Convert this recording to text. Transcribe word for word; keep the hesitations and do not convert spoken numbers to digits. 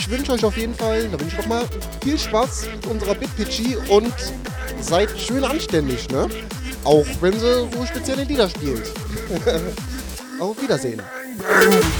ich wünsche euch auf jeden Fall, da wünsche ich doch mal viel Spaß mit unserer Bitpitchy und seid schön anständig, ne? Auch wenn sie so spezielle Lieder spielt. Auf Wiedersehen.